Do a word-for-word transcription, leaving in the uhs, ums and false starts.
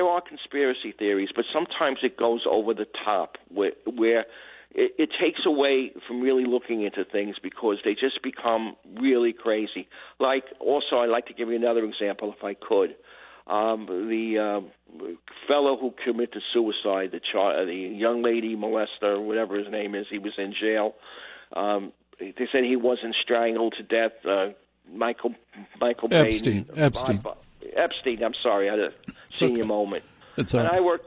there are conspiracy theories, but sometimes it goes over the top where, where it, it takes away from really looking into things because they just become really crazy. Like, also, I'd like to give you another example, if I could. Um, the uh, fellow who committed suicide, the, child, the young lady molester, whatever his name is, he was in jail. Um, they said he wasn't strangled to death. Uh, Michael Michael Epstein. Baden, Epstein. Epstein. I'm sorry, I had a senior okay. moment. It's all and right. I worked